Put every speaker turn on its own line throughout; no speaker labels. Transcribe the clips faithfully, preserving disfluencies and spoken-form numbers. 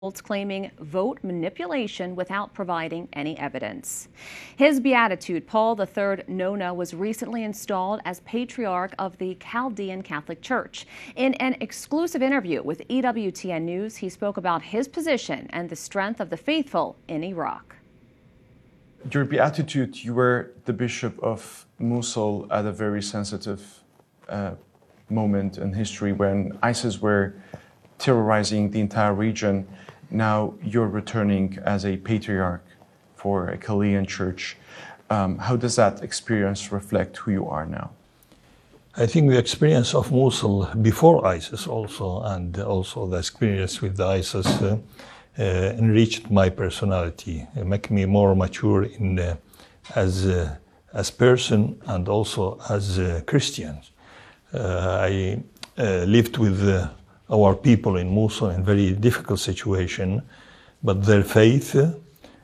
claiming vote manipulation without providing any evidence. His Beatitude, Paul the Third Nona, was recently installed as Patriarch of the Chaldean Catholic Church. In an exclusive interview with E W T N News, he spoke about his position and the strength of the faithful in Iraq.
Your Beatitude, you were the Bishop of Mosul at a very sensitive uh, moment in history when ISIS were terrorizing the entire region. Now you're returning as a patriarch for a Chaldean church. Um, how does that experience reflect who you are now?
I think the experience of Mosul before ISIS also, and also the experience with the ISIS uh, uh, enriched my personality, uh, make me more mature in uh, as uh, as person and also as a Christian. Uh, I uh, lived with uh, our people in Mosul in very difficult situation, but their faith uh,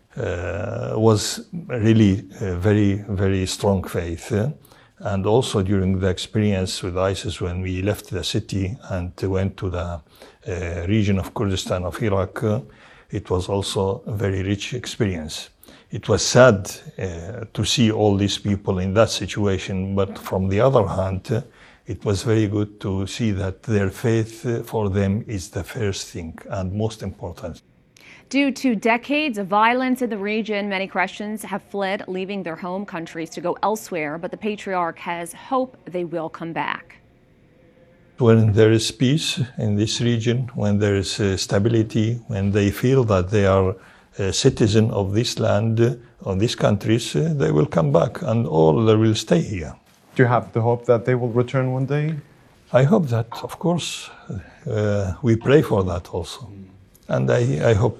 was really a very, very strong faith. Uh, and also during the experience with ISIS when we left the city and went to the uh, region of Kurdistan of Iraq, uh, it was also a very rich experience. It was sad uh, to see all these people in that situation, but from the other hand, uh, it was very good to see that their faith for them is the first thing and most important.
Due to decades of violence in the region, many Christians have fled, leaving their home countries to go elsewhere, but the Patriarch has hope they will come back.
When there is peace in this region, when there is uh, stability, when they feel that they are a citizen of this land, uh, of these countries, uh, they will come back and all they will stay here.
Do you have the hope that they will return one day?
I hope that, of course. Uh, we pray for that also. And I, I hope.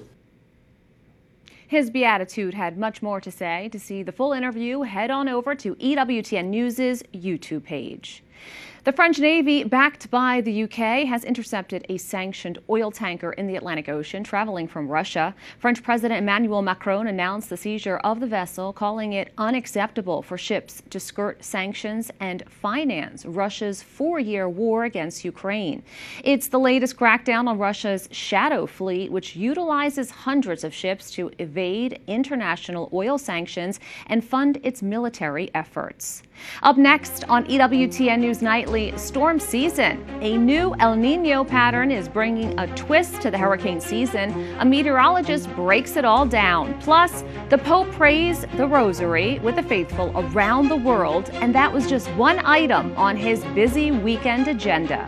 His Beatitude had much more to say. To see the full interview, head on over to E W T N News' YouTube page. The French Navy, backed by the U K, has intercepted a sanctioned oil tanker in the Atlantic Ocean traveling from Russia. French President Emmanuel Macron announced the seizure of the vessel, calling it unacceptable for ships to skirt sanctions and finance Russia's four-year war against Ukraine. It's the latest crackdown on Russia's shadow fleet, which utilizes hundreds of ships to evade international oil sanctions and fund its military efforts. Up next on E W T N News Nightly, storm season. A new El Nino pattern is bringing a twist to the hurricane season. A meteorologist breaks it all down. Plus, the Pope prays the Rosary with the faithful around the world, and that was just one item on his busy weekend agenda.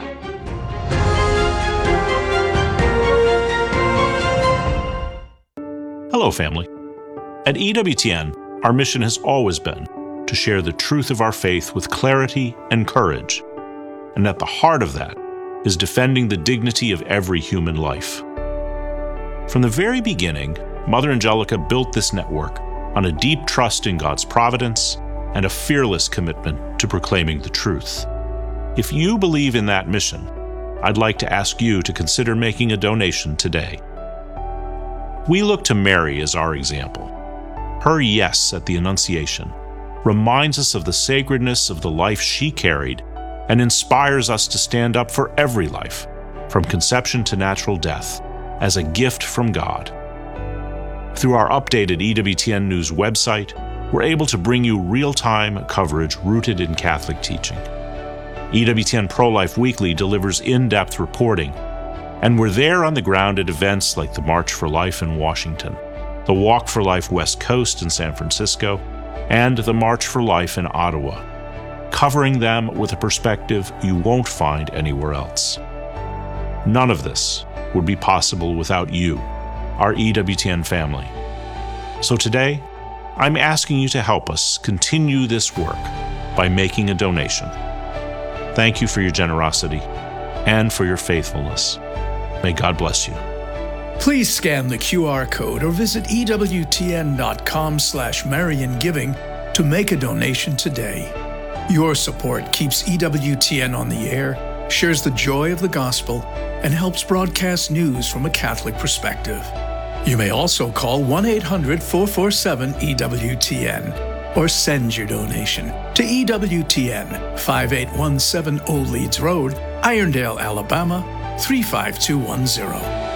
Hello, family. At E W T N, our mission has always been to share the truth of our faith with clarity and courage. And at the heart of that is defending the dignity of every human life. From the very beginning, Mother Angelica built this network on a deep trust in God's providence and a fearless commitment to proclaiming the truth. If you believe in that mission, I'd like to ask you to consider making a donation today. We look to Mary as our example. Her yes at the Annunciation reminds us of the sacredness of the life she carried and inspires us to stand up for every life, from conception to natural death, as a gift from God. Through our updated E W T N News website, we're able to bring you real-time coverage rooted in Catholic teaching. E W T N Pro-Life Weekly delivers in-depth reporting, and we're there on the ground at events like the March for Life in Washington, the Walk for Life West Coast in San Francisco, and the March for Life in Ottawa, covering them with a perspective you won't find anywhere else. None of this would be possible without you, our E W T N family. So today, I'm asking you to help us continue this work by making a donation. Thank you for your generosity and for your faithfulness. May God bless you.
Please scan the Q R code or visit E W T N dot com slash Marian Giving to make a donation today. Your support keeps E W T N on the air, shares the joy of the gospel, and helps broadcast news from a Catholic perspective. You may also call one eight hundred, four four seven, E W T N or send your donation to E W T N, five eight one seven Old Leeds Road, Irondale, Alabama, three five two one zero.